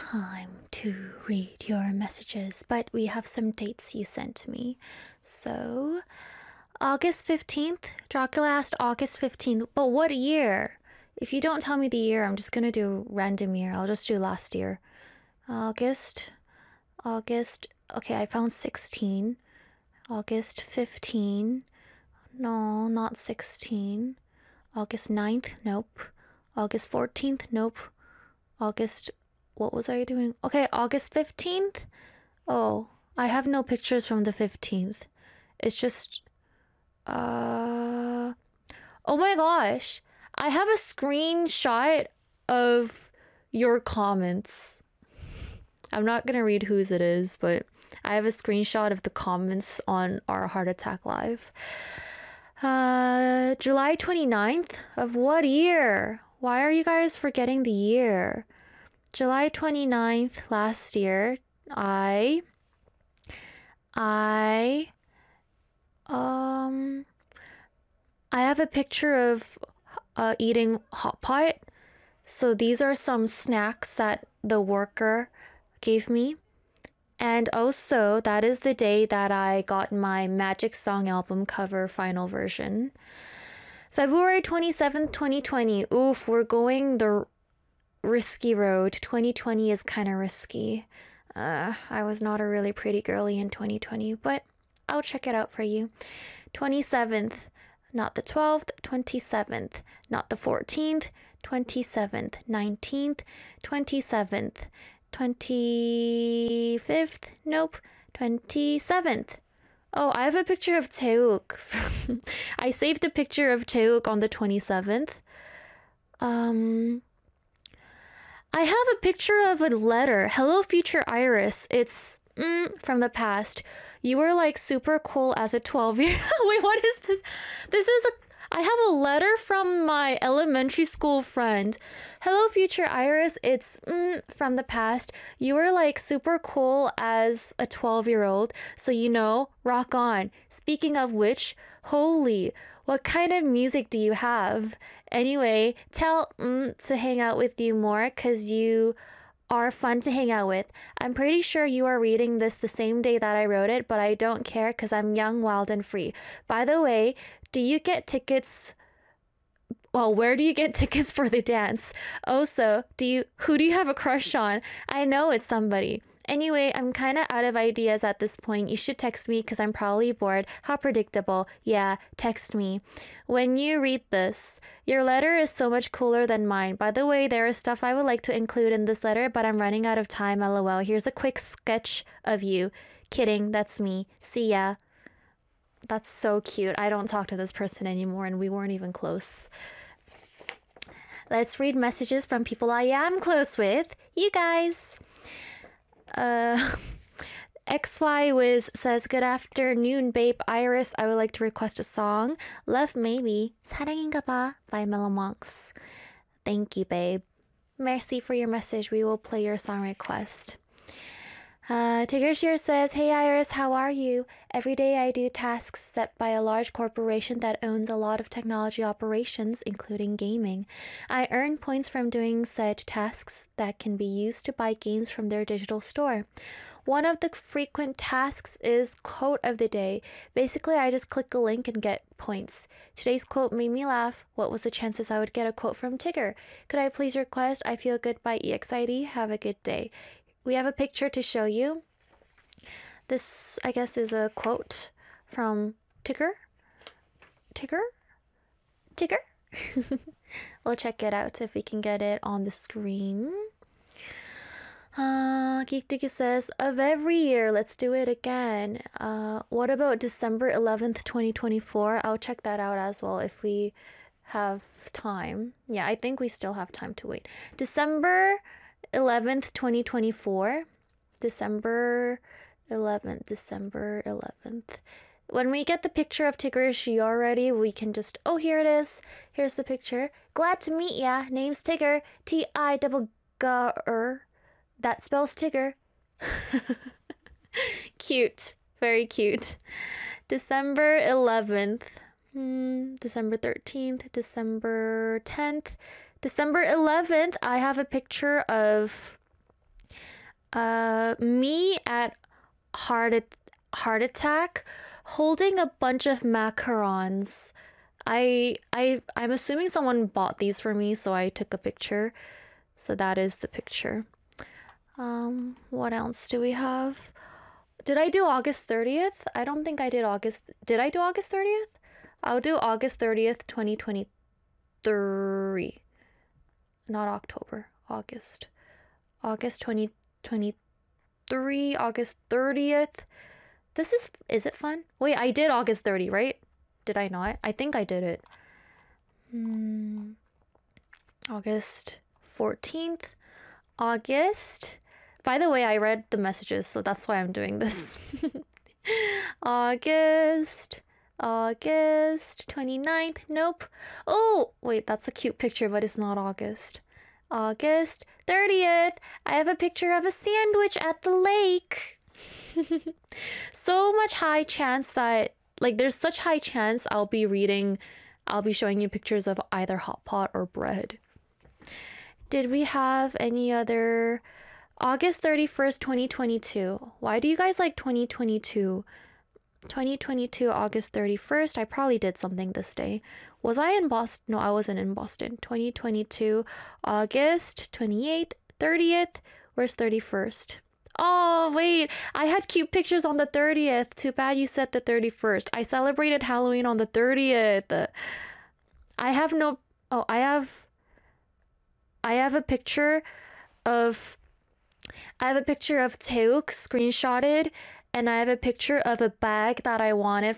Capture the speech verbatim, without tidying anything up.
time to read your messages, but we have some dates you sent to me. So, August fifteenth, Dracula asked August fifteenth, but what year? If you don't tell me the year, I'm just gonna do random year. I'll just do last year. August, August, okay, I found sixteen. August fifteenth, no, not sixteen. August ninth, nope. August fourteenth, nope. August, what was I doing? Okay, August fifteenth? Oh, I have no pictures from the fifteenth. It's just, uh, oh my gosh. I have a screenshot of your comments. I'm not gonna read whose it is, but I have a screenshot of the comments on our Heart Attack Live. Uh, July twenty-ninth of what year? Why are you guys forgetting the year? July twenty-ninth last year, I, I, um, I have a picture of uh, eating hot pot. So these are some snacks that the worker gave me. And also, that is the day that I got my Magic Song album cover final version. February twenty-seventh, twenty twenty. Oof, we're going the risky road. twenty twenty is kind of risky. Uh, I was not a really pretty girly in twenty twenty, but I'll check it out for you. twenty-seventh, not the twelfth, twenty-seventh, not the fourteenth, twenty-seventh, nineteenth, twenty-seventh, twenty-fifth, nope, twenty-seventh. Oh, I have a picture of Taeuk. I saved a picture of Taeuk on the twenty-seventh. Um, I have a picture of a letter. Hello, future Iris. It's mm, from the past. You were like super cool as a twelve year. Wait, what is this? This is a. I have a letter from my elementary school friend. Hello, future Iris. It's mm, from the past. You were like super cool as a twelve year old. So, you know, rock on. Speaking of which, holy, what kind of music do you have? Anyway, tell mm, to hang out with you more because you are fun to hang out with. I'm pretty sure you are reading this the same day that I wrote it, but I don't care because I'm young, wild, and free. By the way, do you get tickets? Well, where do you get tickets for the dance? Also, do you who do you have a crush on? I know it's somebody. Anyway, I'm kind of out of ideas at this point. You should text me because I'm probably bored. How predictable. Yeah, text me. When you read this, your letter is so much cooler than mine. By the way, there is stuff I would like to include in this letter, but I'm running out of time, lol. Here's a quick sketch of you. Kidding, that's me. See ya. That's so cute. I don't talk to this person anymore and we weren't even close. Let's read messages from people I am close with. You guys. Uh, X Y Wiz says, good afternoon, babe. Iris, I would like to request a song. Love Maybe, 사랑인가 봐 by Melomonks. Thank you, babe. Merci for your message. We will play your song request. Uh, Tiggershire says, hey Iris, how are you? Every day I do tasks set by a large corporation that owns a lot of technology operations, including gaming. I earn points from doing said tasks that can be used to buy games from their digital store. One of the frequent tasks is quote of the day. Basically, I just click a link and get points. Today's quote made me laugh. What was the chances I would get a quote from Tigger? Could I please request I Feel Good by E X I D? Have a good day. We have a picture to show you. This, I guess, is a quote from Tigger. Tigger? Tigger? We'll check it out if we can get it on the screen. Uh, Geek Diggy says, of every year, let's do it again. Uh, what about December eleventh, twenty twenty-four? I'll check that out as well if we have time. Yeah, I think we still have time to wait. December eleventh, twenty twenty-four. December eleventh, December eleventh. When we get the picture of Tigger already, we can just, oh, here it is. Here's the picture. Glad to meet ya. Name's Tigger. T I double G R. That spells Tigger. Cute. Very cute. December eleventh. Hmm, December thirteenth. December tenth. December eleventh, I have a picture of Uh, me at heart at- heart attack, holding a bunch of macarons. I I I'm assuming someone bought these for me, so I took a picture. So that is the picture. Um, what else do we have? Did I do August thirtieth? I don't think I did August. Did I do August thirtieth? I'll do August thirtieth, twenty twenty-three. Not October, August. August twenty twenty-three, August thirtieth. This is, is it fun? Wait, I did August thirtieth, right? Did I not? I think I did it. Hmm. August fourteenth. August. By the way, I read the messages, so that's why I'm doing this. August. August twenty-ninth. Nope. Oh, wait, that's a cute picture, but it's not August. August thirtieth. I have a picture of a sandwich at the lake. So much high chance that, like, there's such high chance I'll be reading, I'll be showing you pictures of either hot pot or bread. Did we have any other? August thirty-first, twenty twenty-two. Why do you guys like twenty twenty-two? twenty twenty-two, August thirty-first. I probably did something this day. Was I in Boston? No, I wasn't in Boston. twenty twenty-two, August twenty-eighth, thirtieth. Where's thirty-first? Oh, wait. I had cute pictures on the thirtieth. Too bad you said the thirty-first. I celebrated Halloween on the thirtieth. I have no. Oh, I have. I have a picture of. I have a picture of Taeuk screenshotted, and I have a picture of a bag that I wanted